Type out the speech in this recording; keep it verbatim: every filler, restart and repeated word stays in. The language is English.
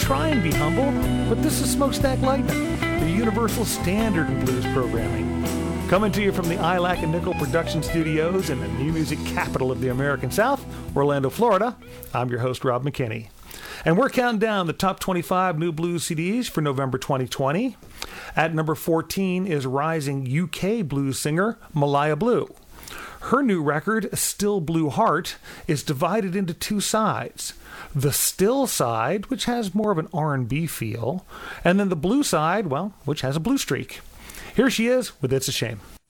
try and be humble, but this is Smokestack Lightning, the universal standard in blues programming. Coming to you from the I L A C and Nickel Production Studios in the new music capital of the American South, Orlando, Florida, I'm your host, Rob McKinney. And we're counting down the top twenty-five new blues C Ds for November twenty twenty. At number fourteen is rising U K blues singer Malaya Blue. Her new record, Still Blue Heart, is divided into two sides. The still side, which has more of an R and B feel, and then the blue side, well, which has a blue streak. Here she is with It's a Shame.